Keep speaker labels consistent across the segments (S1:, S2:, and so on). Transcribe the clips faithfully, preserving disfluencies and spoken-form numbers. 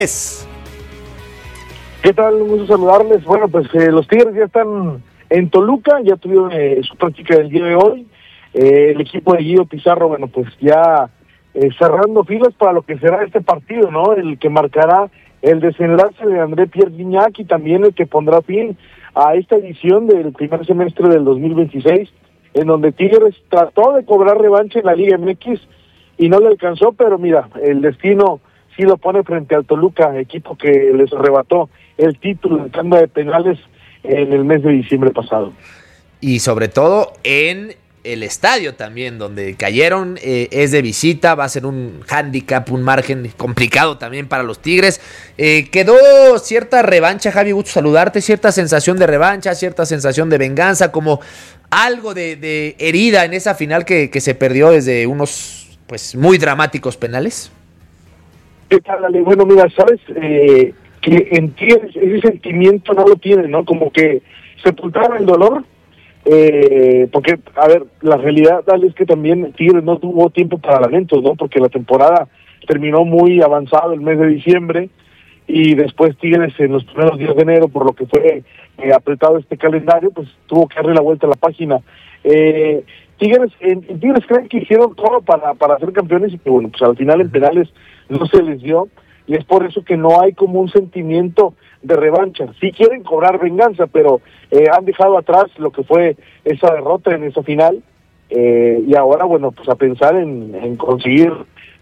S1: ¿Qué tal? Un gusto saludarles. Bueno, pues eh, los Tigres ya están en Toluca, ya tuvieron eh, su práctica del día de hoy. Eh, el equipo de Guido Pizarro, bueno, pues ya eh, cerrando filas para lo que será este partido, ¿no? El que marcará el desenlace de André Pierre Gignac y también el que pondrá fin a esta edición del primer semestre del dos mil veintiséis, en donde Tigres trató de cobrar revancha en la Liga M X y no le alcanzó, pero mira, el destino sí lo pone frente al Toluca, equipo que les arrebató el título en tanda de penales en el mes de diciembre pasado.
S2: Y sobre todo en el estadio también, donde cayeron, eh, es de visita, va a ser un hándicap, un margen complicado también para los Tigres. Eh, quedó cierta revancha, Javi, gusto saludarte, cierta sensación de revancha, cierta sensación de venganza, como algo de, de herida en esa final que, que se perdió desde unos pues muy dramáticos penales.
S1: ¿Qué tal, Ale? Bueno, mira, sabes eh, que en Tigres ese sentimiento no lo tiene, ¿no? Como que sepultaron el dolor, eh, porque, a ver, la realidad tal es que también Tigres no tuvo tiempo para lamentos, ¿no? Porque la temporada terminó muy avanzado el mes de diciembre y después Tigres en los primeros días de enero, por lo que fue eh, apretado este calendario, pues tuvo que darle la vuelta a la página. Eh, Tigres, en, en Tigres creen que hicieron todo para, para ser campeones y que, bueno, pues al final en penales no se les dio, y es por eso que no hay como un sentimiento de revancha. Sí quieren cobrar venganza, pero eh, han dejado atrás lo que fue esa derrota en esa final, eh, y ahora, bueno, pues a pensar en, en conseguir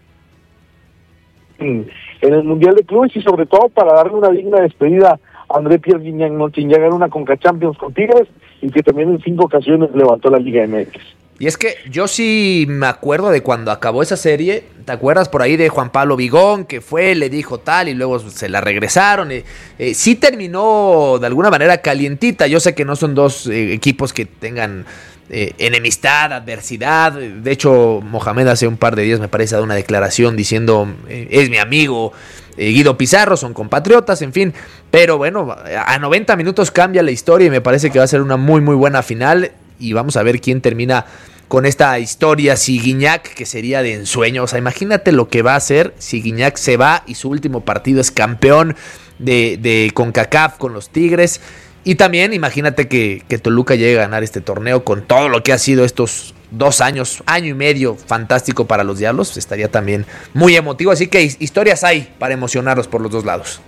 S1: en, en el Mundial de Clubes y sobre todo para darle una digna despedida a André Pierre Gignac, ¿no? Quien ya ganó una Conca Champions con Tigres y que también en cinco ocasiones levantó la Liga M X.
S2: Y es que yo sí me acuerdo de cuando acabó esa serie, ¿te acuerdas por ahí de Juan Pablo Vigón, que fue, le dijo tal y luego se la regresaron? Eh, eh, sí terminó de alguna manera calientita. Yo sé que no son dos eh, equipos que tengan eh, enemistad, adversidad. De hecho, Mohamed hace un par de días me parece ha dado una declaración diciendo eh, es mi amigo eh, Guido Pizarro, son compatriotas, en fin. Pero bueno, a noventa minutos cambia la historia y me parece que va a ser una muy muy buena final. Y vamos a ver quién termina con esta historia, si Gignac, que sería de ensueño. O sea, imagínate lo que va a hacer si Gignac se va y su último partido es campeón de, de CONCACAF con los Tigres. Y también imagínate que, que Toluca llegue a ganar este torneo con todo lo que ha sido estos dos años, año y medio fantástico para los Diablos. Estaría también muy emotivo. Así que historias hay para emocionarlos por los dos lados.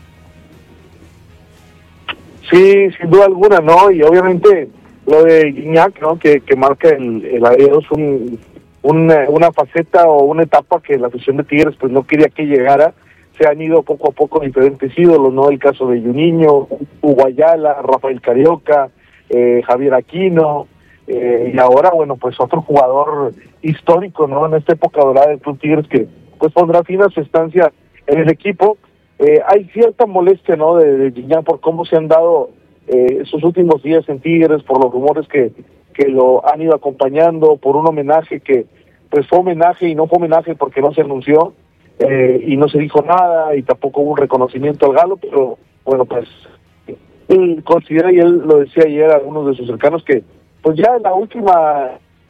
S1: Sí, sin duda alguna, ¿no? Y obviamente lo de Gignac, ¿no? Que, que marca el, el adiós, un, una, una faceta o una etapa que la afición de Tigres pues no quería que llegara. Se han ido poco a poco diferentes ídolos, ¿no? El caso de Juninho, Hugo Ayala, Rafael Carioca, eh, Javier Aquino, eh, y ahora, bueno, pues otro jugador histórico, ¿no? En esta época dorada del Club Tigres que pues pondrá fin a su estancia en el equipo. Eh, hay cierta molestia, ¿no? De, de Gignac por cómo se han dado Eh, sus últimos días en Tigres, por los rumores que, que lo han ido acompañando, por un homenaje que pues fue homenaje y no fue homenaje porque no se anunció eh, y no se dijo nada y tampoco hubo un reconocimiento al Galo, pero bueno, pues él considera, y él lo decía ayer a algunos de sus cercanos, que pues ya en la última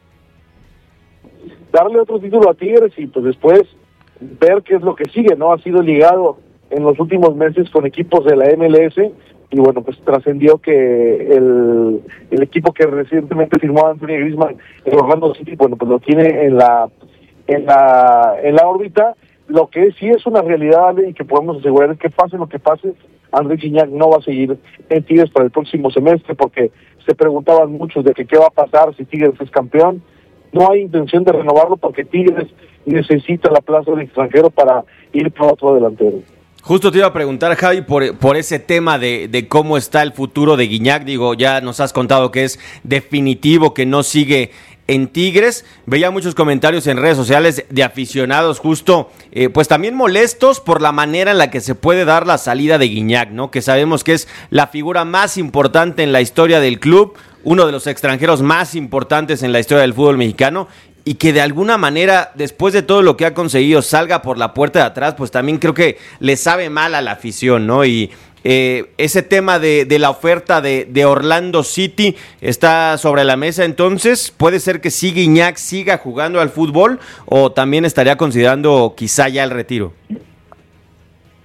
S1: darle otro título a Tigres y pues después ver qué es lo que sigue, ¿no? Ha sido ligado en los últimos meses con equipos de la M L S. Y bueno, pues trascendió que el, el equipo que recientemente firmó Anthony Griezmann, el Orlando City, bueno, pues lo tiene en la en la en la órbita. Lo que sí es una realidad y que podemos asegurar es que pase lo que pase, André Gignac no va a seguir en Tigres para el próximo semestre, porque se preguntaban muchos de que qué va a pasar si Tigres es campeón. No hay intención de renovarlo porque Tigres necesita la plaza de extranjero para ir por otro delantero.
S3: Justo te iba a preguntar, Javi, por, por ese tema de, de cómo está el futuro de Gignac. Digo, ya nos has contado que es definitivo, que no sigue en Tigres. Veía muchos comentarios en redes sociales de aficionados justo, eh, pues también molestos por la manera en la que se puede dar la salida de Gignac, ¿no? Que sabemos que es la figura más importante en la historia del club, uno de los extranjeros más importantes en la historia del fútbol mexicano, y que de alguna manera, después de todo lo que ha conseguido, salga por la puerta de atrás, pues también creo que le sabe mal a la afición, ¿no? Y eh, ese tema de, de la oferta de, de Orlando City está sobre la mesa. Entonces, ¿puede ser que sí Gignac siga jugando al fútbol o también estaría considerando quizá ya el retiro?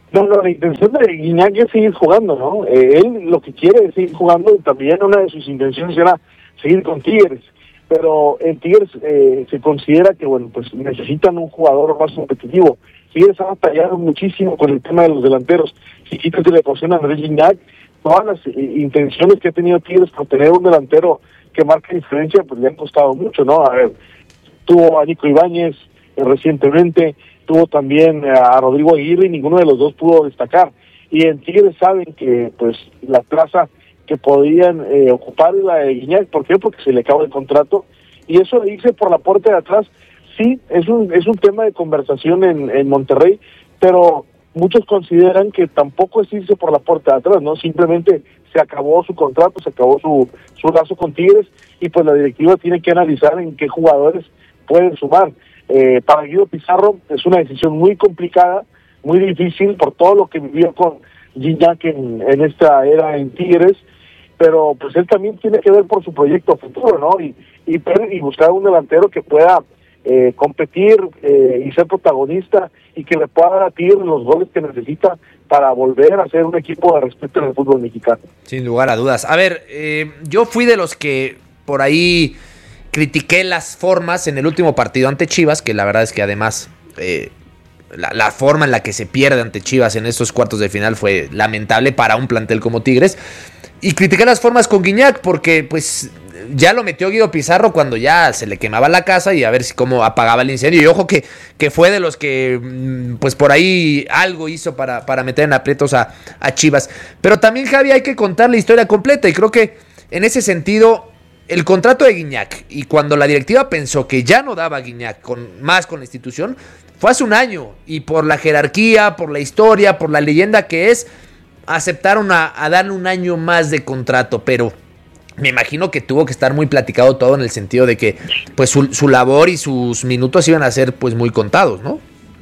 S1: No, no, la intención de Guiñac es seguir jugando, ¿no? Eh, él lo que quiere es seguir jugando y también una de sus intenciones era seguir con Tigres. Pero en Tigres eh, se considera que, bueno, pues necesitan un jugador más competitivo. Tigres ha batallado muchísimo con el tema de los delanteros. Si quitas de la ecuación a Andrés Guiñac, todas las eh, intenciones que ha tenido Tigres por tener un delantero que marque diferencia, pues le han costado mucho, ¿no? A ver, tuvo a Nico Ibáñez eh, recientemente, tuvo también a Rodrigo Aguirre y ninguno de los dos pudo destacar. Y en Tigres saben que, pues, la plaza que podían eh, ocupar la de Guiñac. ¿Por qué? Porque se le acaba el contrato, y eso de irse por la puerta de atrás, sí, es un es un tema de conversación en, en Monterrey, pero muchos consideran que tampoco es irse por la puerta de atrás, ¿no? Simplemente se acabó su contrato, se acabó su, su lazo con Tigres, y pues la directiva tiene que analizar en qué jugadores pueden sumar. Eh, para Guido Pizarro es una decisión muy complicada, muy difícil, por todo lo que vivió con Guiñac en, en esta era en Tigres, pero pues él también tiene que ver por su proyecto futuro, ¿no? Y, y, y buscar un delantero que pueda eh, competir eh, y ser protagonista, y que le pueda dar a Tigres los goles que necesita para volver a ser un equipo de respeto en el fútbol mexicano.
S2: Sin lugar a dudas. A ver, eh, yo fui de los que por ahí critiqué las formas en el último partido ante Chivas, que la verdad es que además eh, la, la forma en la que se pierde ante Chivas en estos cuartos de final fue lamentable para un plantel como Tigres. Y critiqué las formas con Guiñac porque pues ya lo metió Guido Pizarro cuando ya se le quemaba la casa, y a ver si cómo apagaba el incendio. Y ojo que, que fue de los que pues por ahí algo hizo para, para meter en aprietos a, a Chivas. Pero también, Javi, hay que contar la historia completa, y creo que en ese sentido el contrato de Guiñac, y cuando la directiva pensó que ya no daba Guiñac con, más con la institución, fue hace un año, y por la jerarquía, por la historia, por la leyenda que es, aceptaron a, a darle un año más de contrato. Pero me imagino que tuvo que estar muy platicado todo, en el sentido de que pues su, su labor y sus minutos iban a ser pues muy contados, ¿no?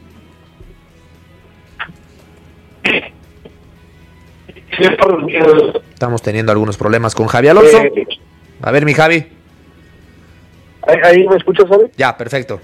S2: Estamos teniendo algunos problemas con Javi Alonso. A ver, mi Javi.
S1: ¿Ahí, ahí me escuchas, Javi?
S2: Ya, perfecto.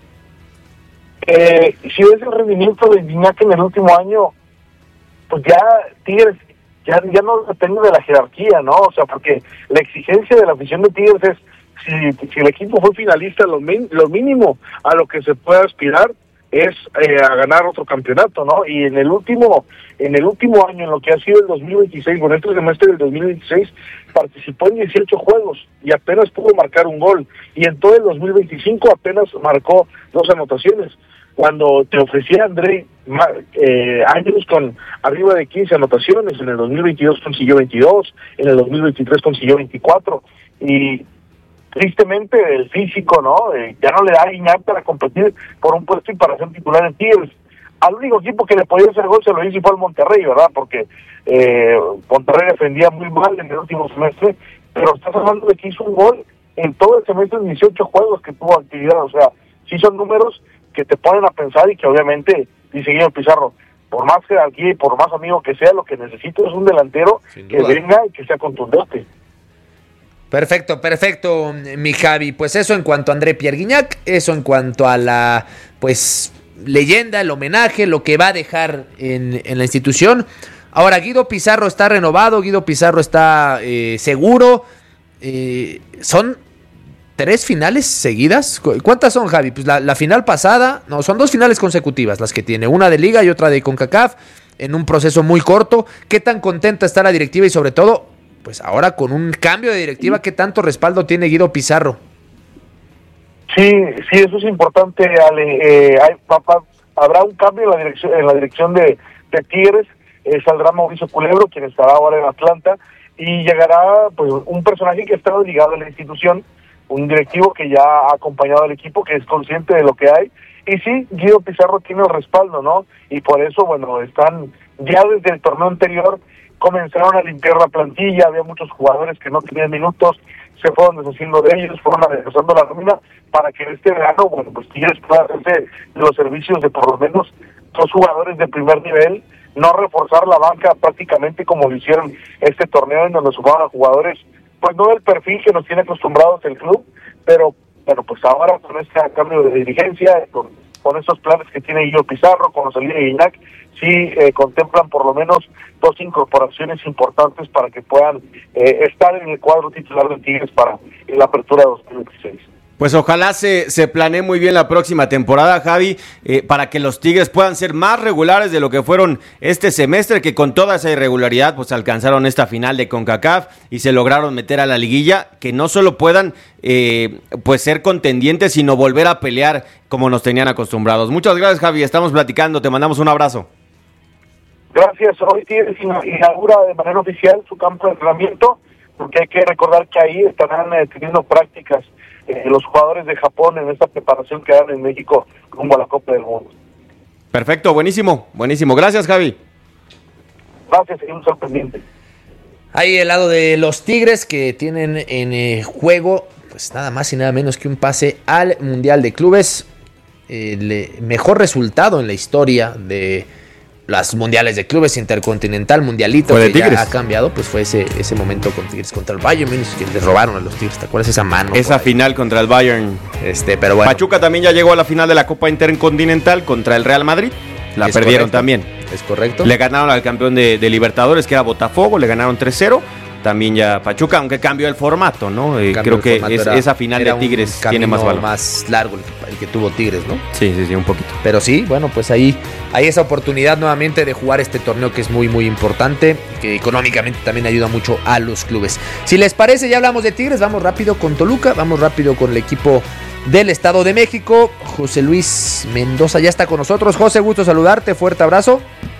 S1: Eh, si ves el rendimiento de Guiñac en el último año, pues ya Tigres ya, ya no depende de la jerarquía, ¿no? O sea, porque la exigencia de la afición de Tigres es, si, si el equipo fue finalista, lo, min, lo mínimo a lo que se puede aspirar es eh, a ganar otro campeonato, ¿no? Y en el último en el último año, en lo que ha sido el dos mil veintiséis, bueno, este semestre del dos mil veintiséis, participó en dieciocho juegos y apenas pudo marcar un gol, y en todo el dos mil veinticinco apenas marcó dos anotaciones, cuando te ofrecía André eh, años con arriba de quince anotaciones. En el dos mil veintidós consiguió veintidós, en el dos mil veintitrés consiguió veinticuatro, y tristemente el físico, ¿no? Eh, ya no le da a Guiñac para competir por un puesto y para ser titular en Tigres. Al único equipo que le podía hacer gol se lo hizo y fue el Monterrey, ¿verdad? Porque eh, Monterrey defendía muy mal en el último semestre, pero estás hablando de que hizo un gol en todo el semestre en dieciocho juegos que tuvo actividad. O sea, sí son números que te ponen a pensar, y que obviamente, dice Guido Pizarro, por más jerarquía y por más amigo que sea, lo que necesito es un delantero que venga y que sea contundente.
S2: Perfecto, perfecto, mi Javi. Pues eso en cuanto a André Pierre Guiñac, eso en cuanto a la pues leyenda, el homenaje, lo que va a dejar en, en la institución. Ahora, Guido Pizarro está renovado, Guido Pizarro está eh, seguro. Eh, son tres finales seguidas. ¿Cuántas son, Javi? Pues la, la final pasada, no, son dos finales consecutivas las que tiene, una de Liga y otra de CONCACAF, en un proceso muy corto. ¿Qué tan contenta está la directiva? Y sobre todo, pues ahora con un cambio de directiva, ¿qué tanto respaldo tiene Guido Pizarro?
S1: Sí, sí, eso es importante, Ale. Eh, hay, papá, habrá un cambio en la dirección, en la dirección de, de Tigres. Eh, saldrá Mauricio Culebro, quien estará ahora en Atlanta, y llegará pues un personaje que ha estado ligado a la institución, un directivo que ya ha acompañado al equipo, que es consciente de lo que hay. Y sí, Guido Pizarro tiene el respaldo, ¿no? Y por eso, bueno, están ya desde el torneo anterior, comenzaron a limpiar la plantilla, había muchos jugadores que no tenían minutos, se fueron deshaciendo de ellos, fueron adelgazando la nómina para que este verano, bueno, pues Tigres pueda hacerse los servicios de por lo menos dos jugadores de primer nivel, no reforzar la banca prácticamente como lo hicieron este torneo, en donde sumaron a jugadores, pues no del perfil que nos tiene acostumbrados el club, pero bueno, pues ahora con este cambio de dirigencia, con con esos planes que tiene Guillermo Pizarro, con los de Guiñac, sí eh, contemplan por lo menos dos incorporaciones importantes para que puedan eh, estar en el cuadro titular de Tigres para la apertura de dos mil veintiséis.
S3: Pues ojalá se, se planee muy bien la próxima temporada, Javi, eh, para que los Tigres puedan ser más regulares de lo que fueron este semestre, que con toda esa irregularidad pues alcanzaron esta final de CONCACAF y se lograron meter a la liguilla, que no solo puedan eh, pues ser contendientes, sino volver a pelear como nos tenían acostumbrados. Muchas gracias, Javi, estamos platicando, te mandamos un abrazo.
S1: Gracias, hoy Tigres inaugura de manera oficial su campo de entrenamiento, porque hay que recordar que ahí estarán eh, teniendo prácticas Eh, los jugadores de Japón en esta preparación que dan en México rumbo a la Copa del Mundo.
S3: Perfecto, buenísimo, buenísimo. Gracias, Javi.
S1: Gracias, seguimos al pendiente.
S2: Ahí el lado de los Tigres que tienen en eh, juego, pues nada más y nada menos que un pase al Mundial de Clubes. El eh, mejor resultado en la historia de las mundiales de clubes, Intercontinental, Mundialito,
S3: fue de
S2: que
S3: Tigres.
S2: Ya ha cambiado, pues fue ese, ese momento con Tigres contra el Bayern Múnich, que les robaron a los Tigres. ¿Te acuerdas esa mano?
S3: Esa final contra el Bayern.
S2: Este, pero bueno.
S3: Pachuca también ya llegó a la final de la Copa Intercontinental contra el Real Madrid. La
S2: Es
S3: perdieron
S2: correcto.
S3: también.
S2: Es correcto.
S3: Le ganaron al campeón de, de Libertadores, que era Botafogo, le ganaron tres cero. También ya Pachuca, aunque cambió el formato, ¿no? Eh, creo que es,
S2: era,
S3: esa final de Tigres tiene más valor.
S2: Más largo el que, el que tuvo Tigres, ¿no?
S3: Sí, sí, sí, un poquito.
S2: Pero sí, bueno, pues ahí hay esa oportunidad nuevamente de jugar este torneo que es muy, muy importante, que económicamente también ayuda mucho a los clubes. Si les parece, ya hablamos de Tigres, vamos rápido con Toluca, vamos rápido con el equipo del Estado de México. José Luis Mendoza ya está con nosotros. José, gusto saludarte, fuerte abrazo.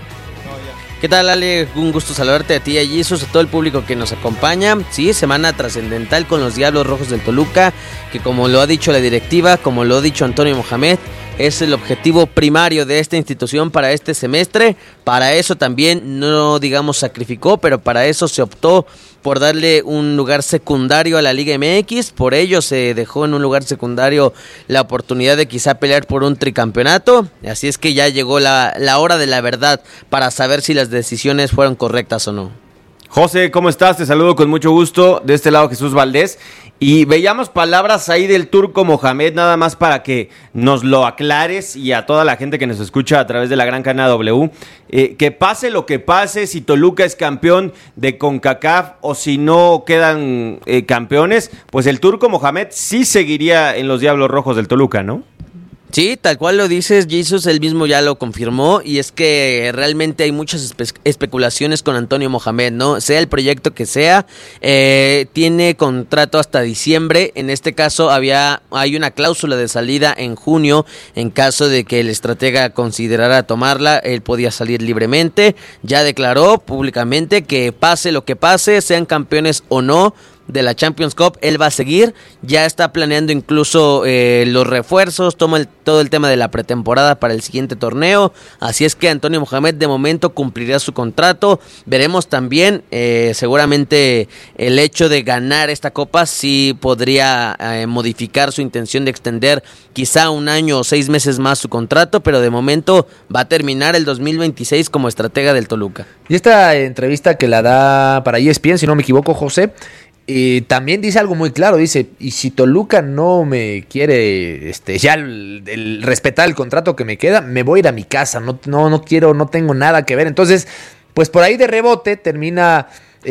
S4: ¿Qué tal, Ale? Un gusto saludarte a ti, a Jesus, a todo el público que nos acompaña. Sí, semana trascendental con los Diablos Rojos del Toluca, que como lo ha dicho la directiva, como lo ha dicho Antonio Mohamed, es el objetivo primario de esta institución para este semestre. Para eso también, no digamos sacrificó, pero para eso se optó por darle un lugar secundario a la Liga M X. Por ello se dejó en un lugar secundario la oportunidad de quizá pelear por un tricampeonato. Así es que ya llegó la, la hora de la verdad para saber si las decisiones fueron correctas o no.
S3: José, ¿cómo estás? Te saludo con mucho gusto. De este lado Jesús Valdés. Y veíamos palabras ahí del turco Mohamed, nada más para que nos lo aclares y a toda la gente que nos escucha a través de la Gran Cadena W. Eh, que pase lo que pase, si Toluca es campeón de CONCACAF o si no quedan eh, campeones, pues el turco Mohamed sí seguiría en los Diablos Rojos del Toluca, ¿no?
S4: Sí, tal cual lo dices, Jesus, él mismo ya lo confirmó, y es que realmente hay muchas espe- especulaciones con Antonio Mohamed, ¿no? Sea el proyecto que sea, eh, tiene contrato hasta diciembre. En este caso había hay una cláusula de salida en junio, en caso de que el estratega considerara tomarla, él podía salir libremente. Ya declaró públicamente que pase lo que pase, sean campeones o no de la Champions Cup, él va a seguir. Ya está planeando incluso eh, los refuerzos, toma el, todo el tema de la pretemporada para el siguiente torneo. Así es que Antonio Mohamed de momento cumplirá su contrato. Veremos también, eh, seguramente el hecho de ganar esta copa sí podría eh, modificar su intención de extender quizá un año o seis meses más su contrato, pero de momento va a terminar el dos mil veintiséis como estratega del Toluca.
S2: Y esta entrevista que la da para E S P N, si no me equivoco, José, Eh, también dice algo muy claro, dice, y si Toluca no me quiere este, ya el, el respetar el contrato que me queda, me voy a ir a mi casa, no, no, no quiero, no tengo nada que ver. Entonces, pues por ahí de rebote termina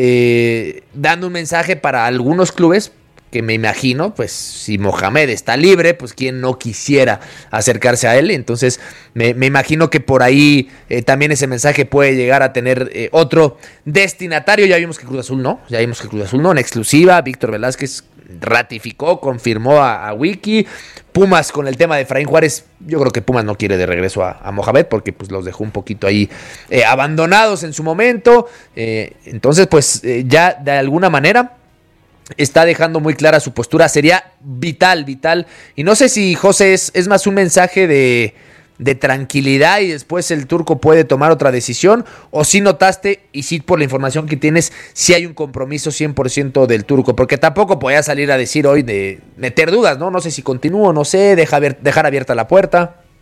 S2: eh, dando un mensaje para algunos clubes, que me imagino, pues si Mohamed está libre, pues quién no quisiera acercarse a él. Entonces me, me imagino que por ahí eh, también ese mensaje puede llegar a tener eh, otro destinatario. Ya vimos que Cruz Azul no, ya vimos que Cruz Azul no, en exclusiva, Víctor Velázquez ratificó, confirmó a, a Wiki. Pumas con el tema de Efraín Juárez, yo creo que Pumas no quiere de regreso a, a Mohamed, porque pues los dejó un poquito ahí eh, abandonados en su momento. Eh, entonces pues eh, ya de alguna manera está dejando muy clara su postura. Sería vital, vital. Y no sé si, José, es, es más un mensaje de, de tranquilidad y después el turco puede tomar otra decisión, o si notaste, y si por la información que tienes, si hay un compromiso cien por ciento del turco, porque tampoco podía salir a decir hoy de meter dudas, ¿no? No sé si continúo, no sé, deja ver, dejar abierta la puerta.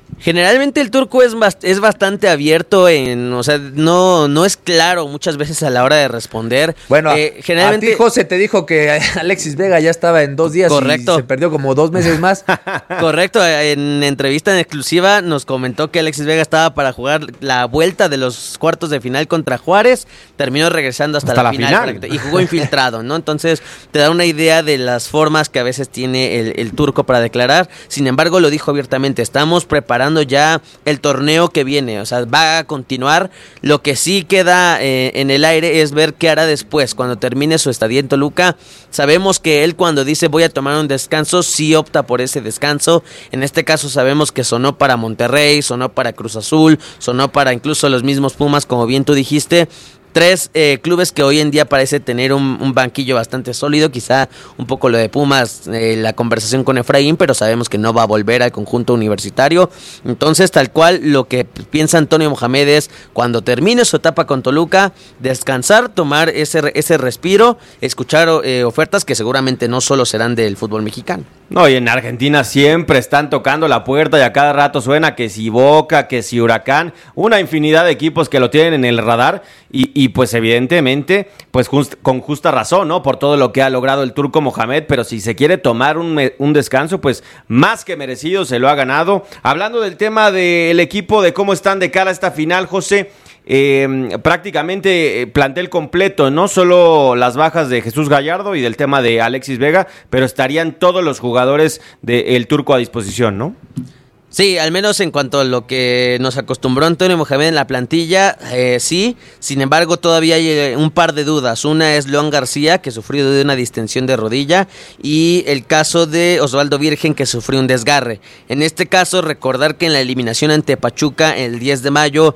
S4: Generalmente el turco es, bast- es bastante abierto en, o sea, no, no es claro muchas veces a la hora de responder.
S2: Bueno,
S4: eh, generalmente
S2: a ti José te dijo que Alexis Vega ya estaba en dos días.
S4: Correcto.
S2: Y se perdió como dos meses más.
S4: Correcto, en entrevista en exclusiva nos comentó que Alexis Vega estaba para jugar la vuelta de los cuartos de final contra Juárez, terminó regresando hasta,
S3: Hasta
S4: la,
S3: la
S4: final,
S3: final.
S4: y jugó infiltrado, ¿no? Entonces te da una idea de las formas que a veces tiene el, el turco para declarar. Sin embargo, lo dijo abiertamente, estamos preparando ya el torneo que viene, o sea, va a continuar. Lo que sí queda eh, en el aire es ver qué hará después, cuando termine su estadía en Toluca. Sabemos que él, cuando dice voy a tomar un descanso, sí opta por ese descanso. En este caso sabemos que sonó para Monterrey, sonó para Cruz Azul, sonó para incluso los mismos Pumas, como bien tú dijiste. Tres eh, clubes que hoy en día parece tener un, un banquillo bastante sólido, quizá un poco lo de Pumas, eh, la conversación con Efraín, pero sabemos que no va a volver al conjunto universitario. Entonces, tal cual, lo que piensa Antonio Mohamed es, cuando termine su etapa con Toluca, descansar, tomar ese, ese respiro, escuchar eh, ofertas que seguramente no solo serán del fútbol mexicano.
S3: No, y en Argentina siempre están tocando la puerta y a cada rato suena que si Boca, que si Huracán, una infinidad de equipos que lo tienen en el radar y, y pues evidentemente pues just, con justa razón, ¿no? Por todo lo que ha logrado el turco Mohamed, pero si se quiere tomar un, un descanso, pues más que merecido se lo ha ganado. Hablando del tema del equipo, de cómo están de cara a esta final, José, Eh, prácticamente eh, plantel completo, no solo las bajas de Jesús Gallardo y del tema de Alexis Vega, pero estarían todos los jugadores del turco a disposición, ¿no?
S4: Sí, al menos en cuanto a lo que nos acostumbró Antonio Mohamed en la plantilla, eh, sí. Sin embargo, todavía hay eh, un par de dudas. Una es León García, que sufrió de una distensión de rodilla, y el caso de Osvaldo Virgen, que sufrió un desgarre. En este caso, recordar que en la eliminación ante Pachuca, el diez de mayo,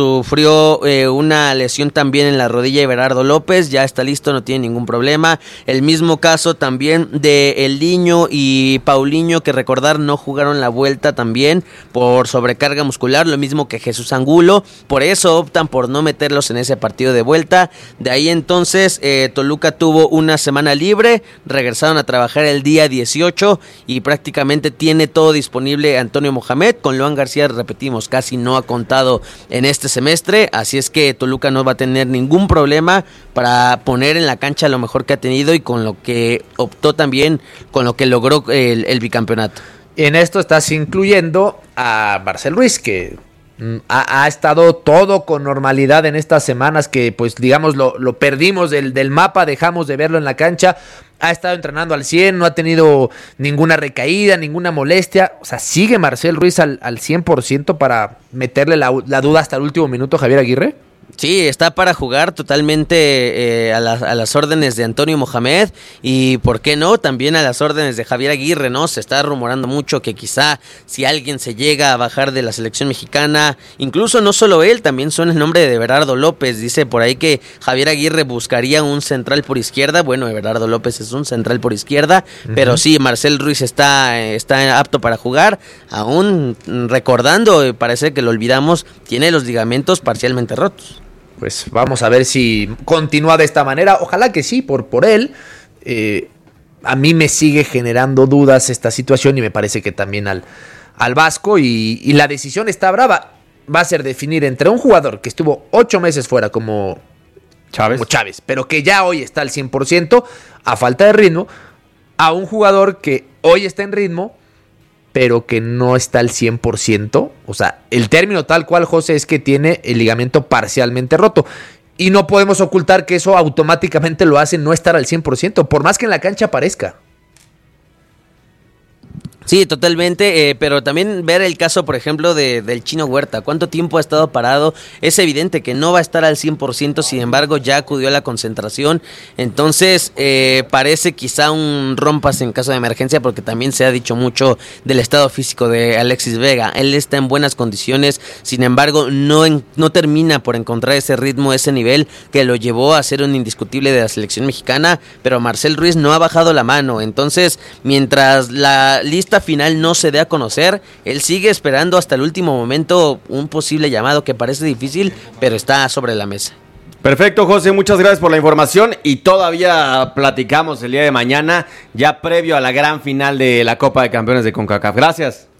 S4: sufrió eh, una lesión también en la rodilla de Berardo López. Ya está listo, no tiene ningún problema. El mismo caso también de El Niño y Paulinho, que recordar no jugaron la vuelta también por sobrecarga muscular, lo mismo que Jesús Angulo. Por eso optan por no meterlos en ese partido de vuelta. De ahí entonces eh, Toluca tuvo una semana libre, regresaron a trabajar el día dieciocho y prácticamente tiene todo disponible Antonio Mohamed. Con León García, repetimos, casi no ha contado en este semestre, así es que Toluca no va a tener ningún problema para poner en la cancha lo mejor que ha tenido y con lo que optó también, con lo que logró el, el bicampeonato.
S2: En esto estás incluyendo a Marcel Ruiz, que mm, ha, ha estado todo con normalidad en estas semanas que, pues, digamos, lo, lo perdimos del, del mapa, dejamos de verlo en la cancha. Ha estado entrenando al cien, no ha tenido ninguna recaída, ninguna molestia. O sea, sigue Marcel Ruiz al, al cien por ciento para meterle la, la duda hasta el último minuto a Javier Aguirre.
S4: Sí, está para jugar totalmente eh, a, las, a las órdenes de Antonio Mohamed y, ¿por qué no?, también a las órdenes de Javier Aguirre, ¿no? Se está rumorando mucho que quizá si alguien se llega a bajar de la selección mexicana, incluso no solo él, también suena el nombre de Berardo López. Dice por ahí que Javier Aguirre buscaría un central por izquierda. Bueno, Berardo López es un central por izquierda, uh-huh. Pero sí, Marcel Ruiz está, está apto para jugar. Aún recordando, parece que lo olvidamos, tiene los ligamentos parcialmente rotos.
S2: Pues vamos a ver si continúa de esta manera. Ojalá que sí, por, por él. Eh, a mí me sigue generando dudas esta situación y me parece que también al, al Vasco. Y, y la decisión está brava. Va a ser definir entre un jugador que estuvo ocho meses fuera como Chávez, como Chávez, pero que ya hoy está al cien por ciento a falta de ritmo, a un jugador que hoy está en ritmo, pero que no está al cien por ciento. O sea, el término tal cual, José, es que tiene el ligamento parcialmente roto. Y no podemos ocultar que eso automáticamente lo hace no estar al cien por ciento, por más que en la cancha parezca.
S4: Sí, totalmente, eh, pero también ver el caso, por ejemplo, de, del Chino Huerta. ¿Cuánto tiempo ha estado parado? Es evidente que no va a estar al cien por ciento, sin embargo ya acudió a la concentración. Entonces eh, parece quizá un rompas en caso de emergencia, porque también se ha dicho mucho del estado físico de Alexis Vega. Él está en buenas condiciones, sin embargo no, en, no termina por encontrar ese ritmo, ese nivel que lo llevó a ser un indiscutible de la selección mexicana, pero Marcel Ruiz no ha bajado la mano. Entonces, mientras la lista final no se dé a conocer, él sigue esperando hasta el último momento un posible llamado que parece difícil, pero está sobre la mesa.
S3: Perfecto, José, muchas gracias por la información y todavía platicamos el día de mañana, ya previo a la gran final de la Copa de Campeones de CONCACAF. Gracias.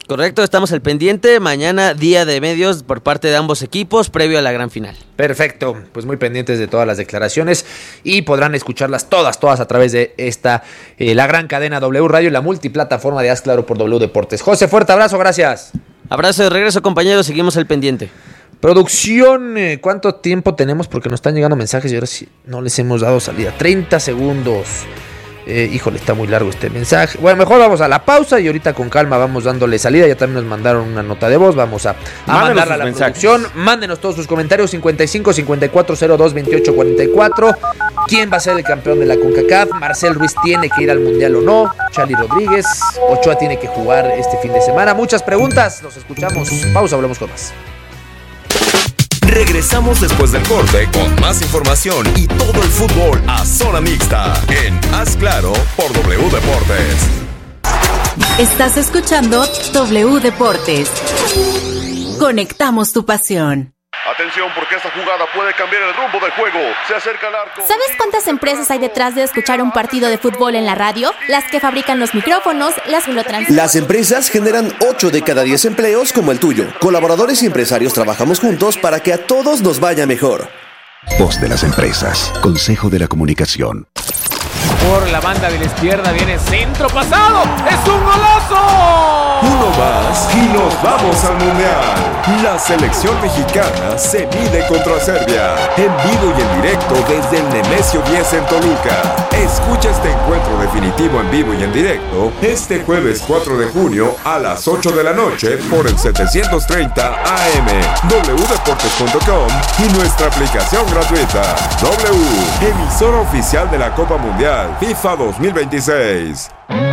S4: Correcto, estamos al pendiente. Mañana día de medios por parte de ambos equipos previo a la gran final.
S2: Perfecto, pues muy pendientes de todas las declaraciones y podrán escucharlas todas, todas a través de esta, eh, la gran cadena W Radio y la multiplataforma de Haz Claro por W Deportes. José, fuerte abrazo, gracias.
S4: Abrazo de regreso, compañeros, seguimos al pendiente.
S2: Producción, eh, ¿cuánto tiempo tenemos? Porque nos están llegando mensajes y ahora sí no les hemos dado salida. treinta segundos. Eh, híjole, está muy largo este mensaje. Bueno, mejor vamos a la pausa y ahorita con calma vamos dándole salida. Ya también nos mandaron una nota de voz. Vamos a, a mandarla a la mensajes. Producción. Mándenos todos sus comentarios. cincuenta y cinco, cincuenta y cuatro, cero dos, veintiocho, cuarenta y cuatro. ¿Quién va a ser el campeón de la CONCACAF? ¿Marcel Ruiz tiene que ir al Mundial o no? ¿Charly Rodríguez? ¿Ochoa tiene que jugar este fin de semana? Muchas preguntas. Los escuchamos. Pausa, hablamos con más.
S5: Regresamos después del corte con más información y todo el fútbol a zona mixta en Haz Claro por W Deportes.
S6: Estás escuchando W Deportes. Conectamos tu pasión.
S7: Atención, porque esta jugada puede cambiar el rumbo del juego. Se acerca al arco.
S8: ¿Sabes cuántas empresas hay detrás de escuchar un partido de fútbol en la radio? Las que fabrican los micrófonos, las que lo transmiten.
S9: Las empresas generan ocho de cada diez empleos como el tuyo. Colaboradores y empresarios trabajamos juntos para que a todos nos vaya mejor.
S10: Voz de las empresas. Consejo de la Comunicación.
S11: Por la banda de la izquierda viene centro pasado. ¡Es un golazo!
S12: Uno más y nos vamos al Mundial. La selección mexicana se mide contra Serbia. En vivo y en directo desde el Nemesio diez en Toluca. Escucha este encuentro definitivo en vivo y en directo este jueves cuatro de junio a las ocho de la noche por el setecientos treinta A M, w deportes punto com y nuestra aplicación gratuita. W, emisora oficial de la Copa Mundial FIFA dos mil veintiséis.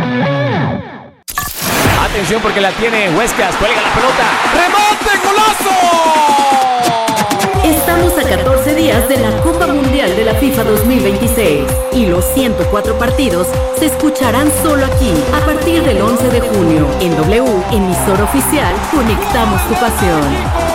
S11: Atención porque la tiene Huescas, cuelga la pelota, ¡remate, golazo!
S6: Estamos a catorce días de la Copa Mundial de la FIFA dos mil veintiséis y los ciento cuatro partidos se escucharán solo aquí a partir del once de junio. En W, emisora oficial, conectamos tu pasión.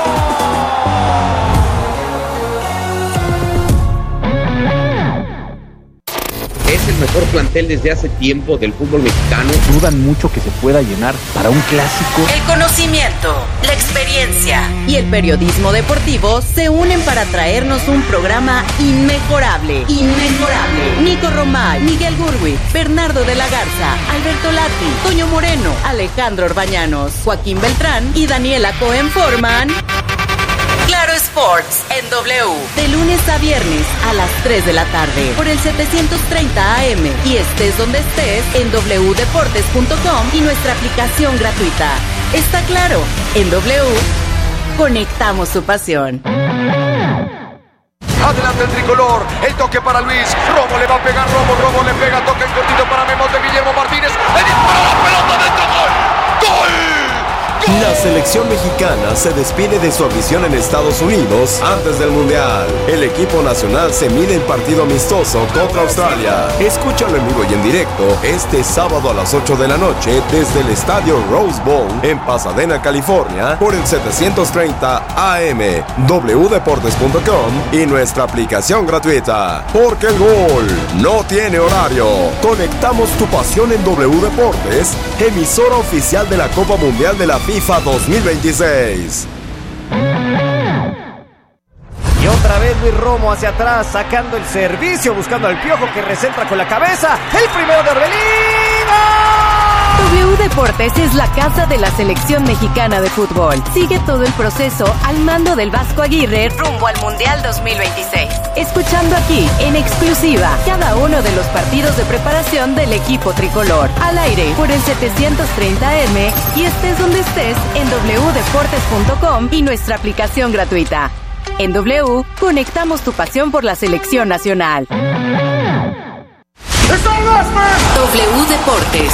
S13: Es el mejor plantel desde hace tiempo del fútbol mexicano.
S14: Dudan mucho que se pueda llenar para un clásico.
S6: El conocimiento, la experiencia y el periodismo deportivo se unen para traernos un programa inmejorable. Inmejorable. Nico Romay, Miguel Gurwi, Bernardo de la Garza, Alberto Lati, Toño Moreno, Alejandro Orbañanos, Joaquín Beltrán y Daniela Cohen forman Claro Sports en W, de lunes a viernes a las tres de la tarde por el setecientos treinta A M y estés donde estés en w deportes punto com y nuestra aplicación gratuita. Está claro, en W conectamos tu pasión.
S7: Adelante el tricolor, el toque para Luis, Romo le va a pegar, Romo, Romo le pega, toque en cortito para Memo de Guillermo Martínez, le dispara la pelota dentro, gol, gol.
S12: La selección mexicana se despide de su afición en Estados Unidos antes del Mundial. El equipo nacional se mide en partido amistoso contra Australia. Escúchalo en vivo y en directo este sábado a las ocho de la noche desde el estadio Rose Bowl en Pasadena, California, por el setecientos treinta A M, w deportes punto com y nuestra aplicación gratuita. Porque el gol no tiene horario. Conectamos tu pasión en W Deportes, emisora oficial de la Copa Mundial de la FIFA dos mil veintiséis.
S11: Y otra vez Luis Romo hacia atrás, sacando el servicio, buscando al Piojo que recentra con la cabeza. El primero de Orbelín.
S6: W Deportes es la casa de la selección mexicana de fútbol. Sigue todo el proceso al mando del Vasco Aguirre rumbo al Mundial dos mil veintiséis. Escuchando aquí, en exclusiva, cada uno de los partidos de preparación del equipo tricolor. Al aire por el setecientos treinta A M y estés donde estés en w deportes punto com y nuestra aplicación gratuita. En W, conectamos tu pasión por la selección nacional. W Deportes.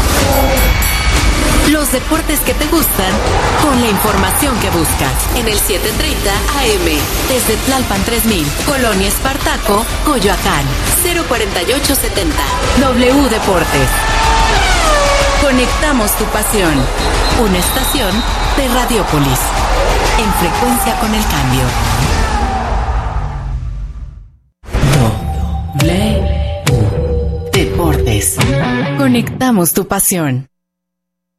S6: Los deportes que te gustan, con la información que buscas. En el setecientos treinta A M, desde Tlalpan tres mil, Colonia Espartaco, Coyoacán, cero cuarenta y ocho setenta. W Deportes. Conectamos tu pasión. Una estación de Radiópolis. En frecuencia con el cambio. W Deportes. Conectamos tu pasión.